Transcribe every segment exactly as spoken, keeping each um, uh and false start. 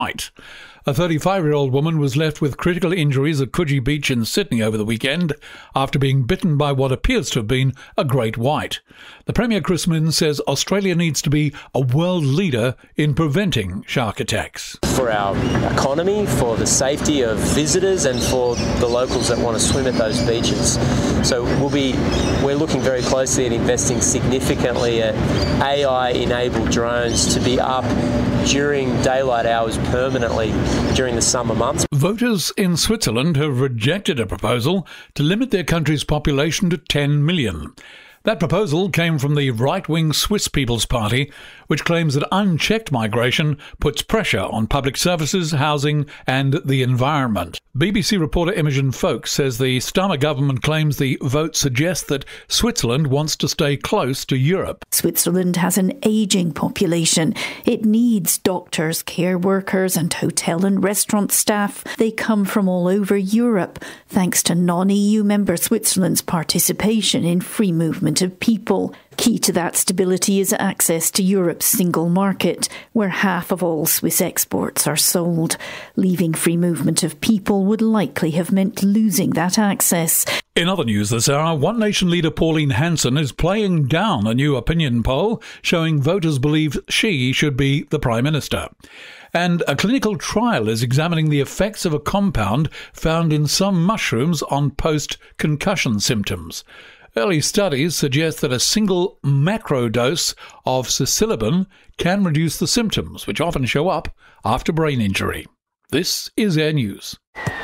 Right. A thirty-five-year-old woman was left with critical injuries at Coogee Beach in Sydney over the weekend after being bitten by what appears to have been a great white. The Premier Chris Minns says Australia needs to be a world leader in preventing shark attacks. For our economy, for the safety of visitors and for the locals that want to swim at those beaches. So we'll be, we're looking very closely at investing significantly at A I-enabled drones to be up during daylight hours permanently during the summer months. Voters in Switzerland have rejected a proposal to limit their country's population to ten million. That proposal came from the right-wing Swiss People's Party, which claims that unchecked migration puts pressure on public services, housing and the environment. B B C reporter Imogen Foulkes says the Starmer government claims the vote suggests that Switzerland wants to stay close to Europe. Switzerland has an ageing population. It needs doctors, care workers and hotel and restaurant staff. They come from all over Europe, thanks to non-E U member Switzerland's participation in free movement of people. Key to that stability is access to Europe's single market, where half of all Swiss exports are sold. Leaving free movement of people would likely have meant losing that access. In other news this hour, One Nation leader Pauline Hanson is playing down a new opinion poll showing voters believe she should be the Prime Minister. And a clinical trial is examining the effects of a compound found in some mushrooms on post-concussion symptoms. Early studies suggest that a single macro dose of psilocybin can reduce the symptoms, which often show up after brain injury. This is Air News.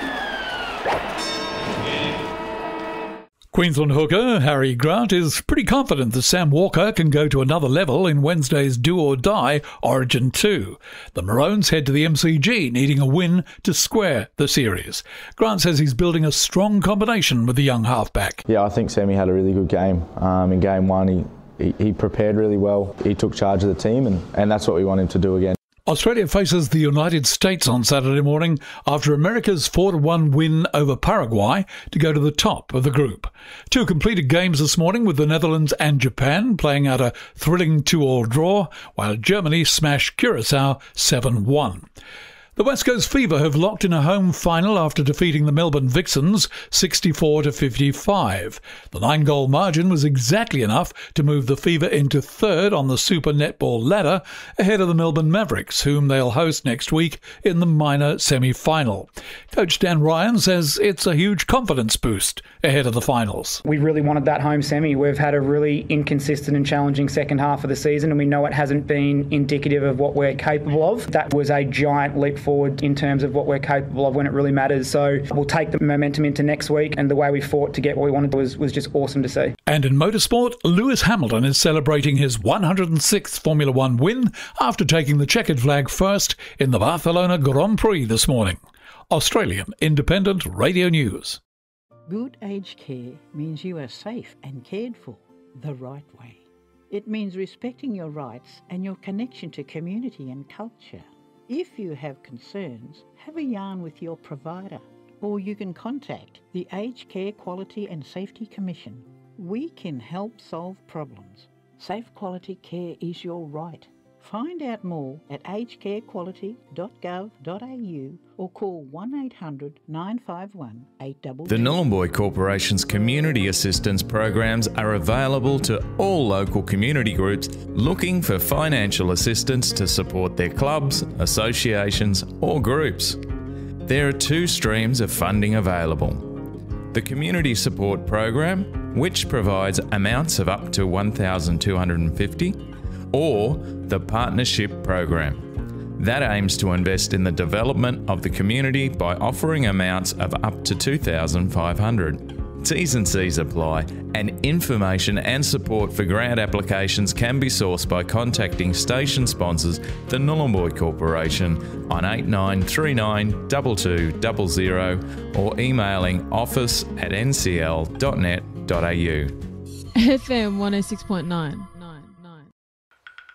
Queensland hooker Harry Grant is pretty confident that Sam Walker can go to another level in Wednesday's do-or-die Origin two. The Maroons head to the M C G, needing a win to square the series. Grant says he's building a strong combination with the young halfback. Yeah, I think Sammy had a really good game. Um, in game one, he, he, he prepared really well. He took charge of the team, and, and that's what we want him to do again. Australia faces the United States on Saturday morning after America's four to one win over Paraguay to go to the top of the group. Two completed games this morning with the Netherlands and Japan playing out a thrilling two-all draw, while Germany smashed Curacao seven one. The West Coast Fever have locked in a home final after defeating the Melbourne Vixens sixty-four to fifty-five. The nine-goal margin was exactly enough to move the Fever into third on the Super Netball ladder, ahead of the Melbourne Mavericks, whom they'll host next week in the minor semi-final. Coach Dan Ryan says it's a huge confidence boost ahead of the finals. We really wanted that home semi. We've had a really inconsistent and challenging second half of the season, and we know it hasn't been indicative of what we're capable of. That was a giant leap forward in terms of what we're capable of when it really matters. So we'll take the momentum into next week, and the way we fought to get what we wanted was, was just awesome to see. And in motorsport, Lewis Hamilton is celebrating his one hundred sixth Formula One win after taking the checkered flag first in the Barcelona Grand Prix this morning. Australian Independent Radio News. Good aged care means you are safe and cared for the right way. It means respecting your rights and your connection to community and culture. If you have concerns, have a yarn with your provider, or you can contact the Aged Care Quality and Safety Commission. We can help solve problems. Safe quality care is your right. Find out more at aged care quality dot gov dot a u or call one eight hundred nine five one eight double zero. The Nhulunbuy Corporation's community assistance programs are available to all local community groups looking for financial assistance to support their clubs, associations or groups. There are two streams of funding available. The Community Support Program, which provides amounts of up to one thousand two hundred fifty dollars, or the Partnership Program. That aims to invest in the development of the community by offering amounts of up to two thousand five hundred dollars. T's and C's apply, and information and support for grant applications can be sourced by contacting station sponsors, the Nhulunbuy Corporation, on eight nine three nine two two zero zero or emailing office at n c l dot net dot a u. F M one oh six point nine.